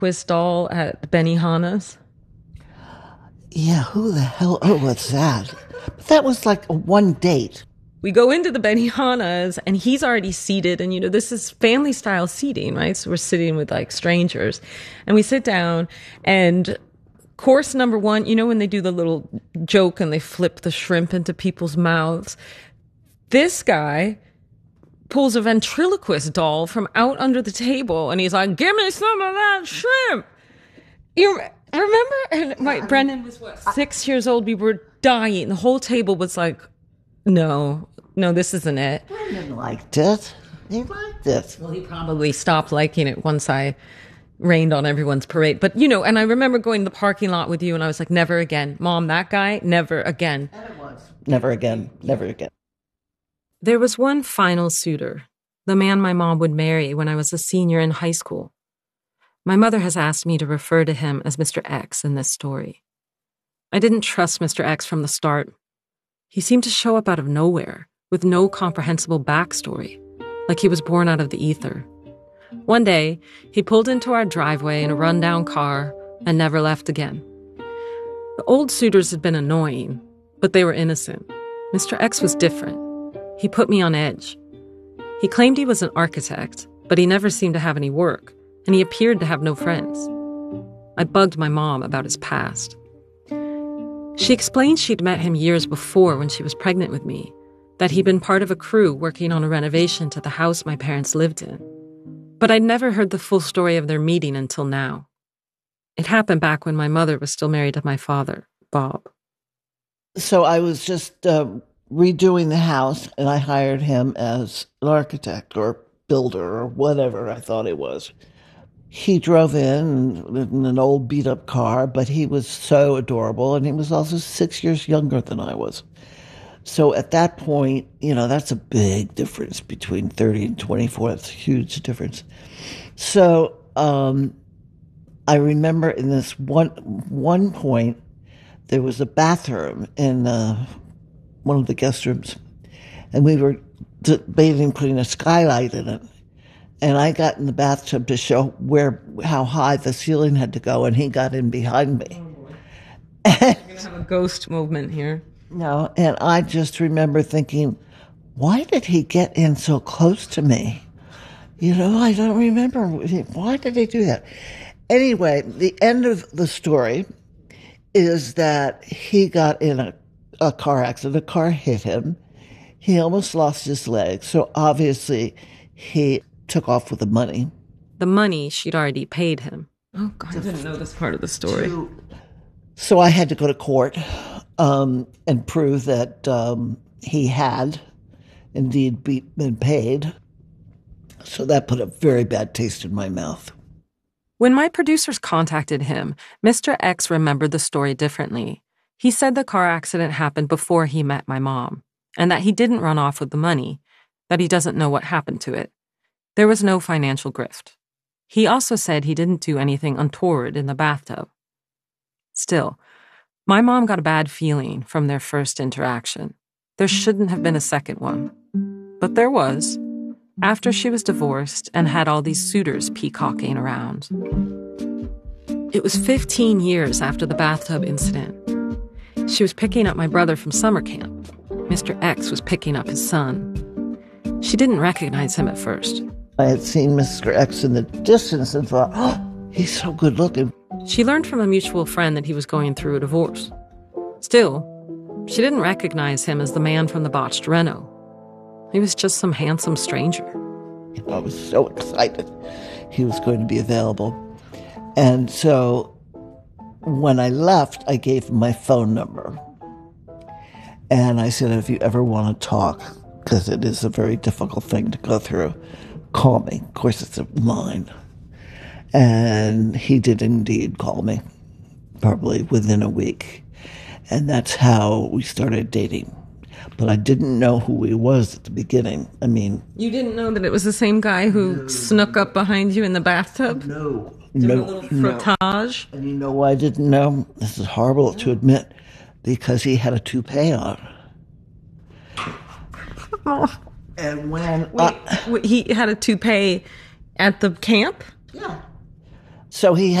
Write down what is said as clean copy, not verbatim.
ventriloquist doll at Benihana's? Yeah, who the hell? Oh, what's that? But that was like one date. We go into the Benihana's and he's already seated, and this is family style seating, right? So we're sitting with like strangers, and we sit down, and course number one, when they do the little joke and they flip the shrimp into people's mouths, this guy pulls a ventriloquist doll from out under the table, and he's like, "Give me some of that shrimp." You remember? And Brendan was 6 years old. We were dying. The whole table was like, no, this isn't it. Brendan liked it. He liked it. Well, he probably stopped liking it once I rained on everyone's parade. But, and I remember going to the parking lot with you, and I was like, never again. Mom, that guy, never again. And it was. Never again. Never again. There was one final suitor, the man my mom would marry when I was a senior in high school. My mother has asked me to refer to him as Mr. X in this story. I didn't trust Mr. X from the start. He seemed to show up out of nowhere, with no comprehensible backstory, like he was born out of the ether. One day, he pulled into our driveway in a rundown car and never left again. The old suitors had been annoying, but they were innocent. Mr. X was different. He put me on edge. He claimed he was an architect, but he never seemed to have any work, and he appeared to have no friends. I bugged my mom about his past. She explained she'd met him years before when she was pregnant with me, that he'd been part of a crew working on a renovation to the house my parents lived in. But I'd never heard the full story of their meeting until now. It happened back when my mother was still married to my father, Bob. So I was just redoing the house, and I hired him as an architect or builder or whatever I thought he was. He drove in an old beat-up car, but he was so adorable, and he was also 6 years younger than I was. So at that point, that's a big difference between 30 and 24. That's a huge difference. So I remember in this one point, there was a bathroom in one of the guest rooms, and we were debating putting a skylight in it. And I got in the bathtub to show how high the ceiling had to go, and he got in behind me. You're going to have a ghost movement here. No, and I just remember thinking, why did he get in so close to me? I don't remember. Why did he do that? Anyway, the end of the story is that he got in a car accident. A car hit him. He almost lost his leg. So obviously he took off with the money. The money she'd already paid him. Oh, God, I didn't know this part of the story. So I had to go to court and prove that he had indeed been paid. So that put a very bad taste in my mouth. When my producers contacted him, Mr. X remembered the story differently. He said the car accident happened before he met my mom, and that he didn't run off with the money, that he doesn't know what happened to it. There was no financial grift. He also said he didn't do anything untoward in the bathtub. Still, my mom got a bad feeling from their first interaction. There shouldn't have been a second one. But there was, after she was divorced and had all these suitors peacocking around. It was 15 years after the bathtub incident. She was picking up my brother from summer camp. Mr. X was picking up his son. She didn't recognize him at first. I had seen Mr. X in the distance and thought, oh, he's so good looking. She learned from a mutual friend that he was going through a divorce. Still, she didn't recognize him as the man from the botched reno. He was just some handsome stranger. I was so excited he was going to be available. And so when I left, I gave him my phone number. And I said, if you ever want to talk, because it is a very difficult thing to go through, call me. Of course, it's mine. And he did indeed call me, probably within a week. And that's how we started dating. But I didn't know who he was at the beginning. I mean... You didn't know that it was the same guy who snuck up behind you in the bathtub? No. Did a little frottage? And you know why I didn't know? This is horrible to admit. Because he had a toupee on. And when... Wait, he had a toupee at the camp? Yeah. So he